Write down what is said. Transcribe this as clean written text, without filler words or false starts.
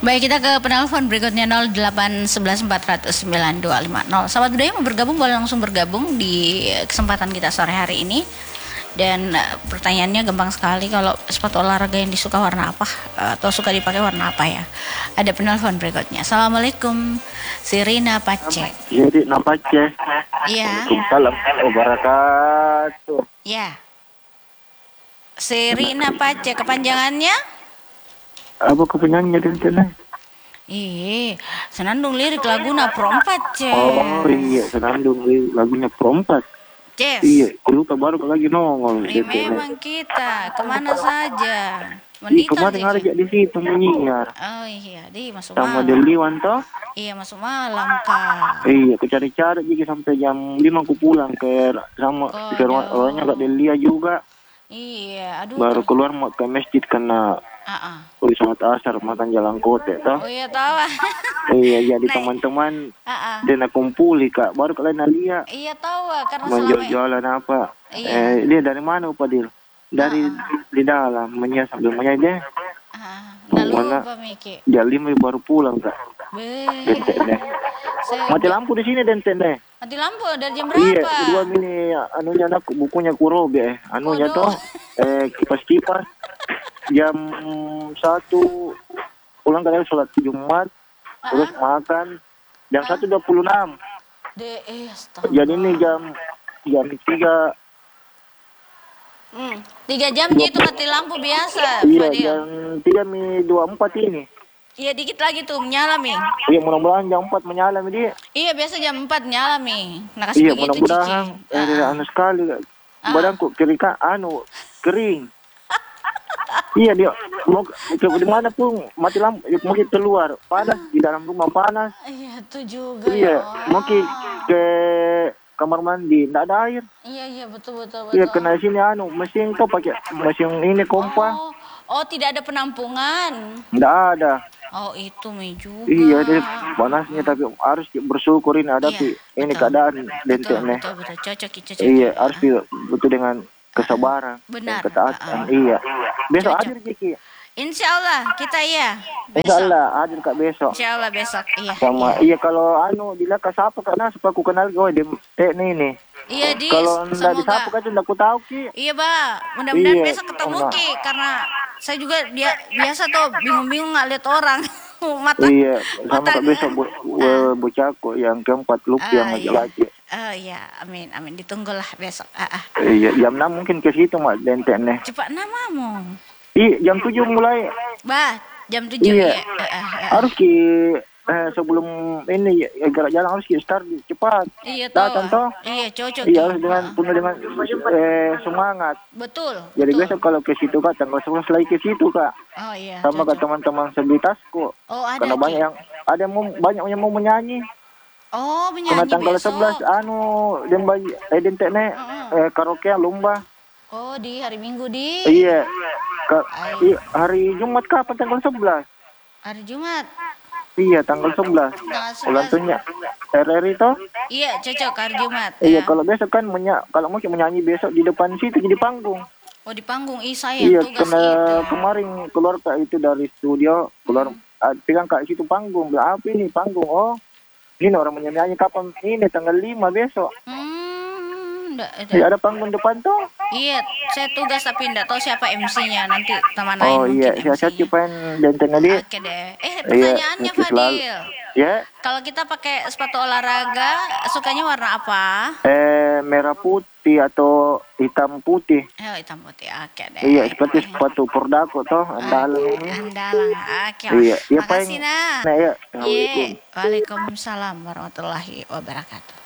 Baik, kita ke penelpon berikutnya 0811 400 9250. Sahabat budaya mau bergabung boleh langsung bergabung di kesempatan kita sore hari ini. Dan pertanyaannya gampang sekali, kalau sepatu olahraga yang disuka warna apa atau suka dipakai warna apa ya? Ada penelpon berikutnya. Assalamualaikum, Sirina Pace. Jadi Pace. Iya. Waalaikumsalam wabarakatuh. Ya. Sirina Pace kepanjangannya? Apa kepanjangannya dan senandung lirik laguna perompat, Ce. Oh iya, senandung lirik lagunya perompat. Yes. Iya, lupa baru lagi nongol. Memang kita kemana saja. Kemarin ada di situ menyiar. Oh iya, di masuk sama malam. Deliwan toh? Iya, masuk malam, Kak. Iya, aku cari-cari jadi sampai jam 5 aku pulang ke sama ke rumahnya Kak Delia juga. Iya, aduh. Baru keluar mau ke masjid karena sholat asar makan jalan kote toh. Oh iya, tahu. Iya, jadi teman-teman dan kumpuli Kak. Baru kalian lihat. Iya, tahu karena menjual-jualan apa. Iya. Dia dari mana Padil? Dari di dalam sambil menyanyi. Lupa Miki. Jam 5 baru pulang Kak. Mati lampu di sini Denten deh. Mati lampu dari jam berapa? Iya, kedua ini anunya bukunya kurobe anunya toh kipas-kipas. Jam 1 pulang kalian sholat Jumat, terus makan jam 1:26. Jadi ini jam 3. 3 jam itu mati lampu biasa. Iya, jam 3:24 ini. Iya, dikit lagi tuh menyala, Mi. Iya, mudah-mudahan jam 4 menyala, Mi. Iya, biasa jam 4 nyala, Mi. Iya, mudah-mudahan. Anu sekali. Badanku kering iya, dia mau ke mana pun mati lampu, mau keluar panas, di dalam rumah panas. Iya, itu juga. Iya, mau ke kamar mandi enggak ada air. Iya, betul. Iya, kena sini mesin tuh pakai mesin ini kompa. Oh, tidak ada penampungan. Enggak ada. Oh, itu Mi juga. Iya, jadi panasnya tapi harus bersyukur ini ada ini keadaan Denten. Betul, cocok. Iya, harus betul dengan kesabaran, benar, ketaatan. Iya. Besok hadir Jiki. Insya Allah kita Insya Allah hadir Kak besok. Insya Allah besok. Iya. Sama iya kalau dilaka siapa karena supaya aku kenal gue ini. Iya kalau nggak disapa kan sudah aku tahu Ki. Iya mudah-mudahan besok ketemu Ki, karena saya juga biasa tuh bingung nggak lihat orang. Iya, sama Kak besok bocahku yang keempat yang laki-laki. Oh iya, amin. Ditunggulah besok. Iya, jam 6 mungkin ke situ Mak Denten. Cepat namamu. Iya, jam 7 mulai. Jam 7 iya. Harus sebelum ini gerak jalan harus start cepat. Iya datang toh. Iya, cocok. Iya, harus penuh dengan semangat. Betul. Jadi besok kalau ke situ Kak, tanggal 11 lagi ke situ Kak. Oh iya. Sama ke teman-teman sebitasku. Oh, ada. Karena banyak yang mau menyanyi. Oh, menyanyi karena tanggal besok. 11 Denten karaoke lomba. Oh, di hari Minggu di. Iya. Hari Jumat kapan tanggal 11? Hari Jumat. Iya, tanggal 11. Ulang tahunnya RRI toh? Iya, cocok hari Jumat. Iya, kalau besok kan kalau mau menyanyi besok di depan situ di panggung. Oh, di panggung. Saya iya, tugas kemarin keluar Kak itu dari studio, keluar pegang Kak situ panggung. Bilang apa ini panggung? Oh, ini orang menyanyi kapan? Ini tanggal 5 besok. Iya, ada panggung depan tuh. Iya, saya tugas tapi enggak tahu siapa MC-nya, nanti teman lain. Oh iya, saya pengen Denten tadi. Oke deh. Pertanyaannya Fadil. Ya. Kalau kita pakai sepatu olahraga, sukanya warna apa? Merah putih atau hitam putih. Hitam putih. Oke deh. Iya, seperti sepatu Perdako toh, andalan. Oke. Iya, makasih, Nah. Iya. Waalaikumsalam warahmatullahi wabarakatuh.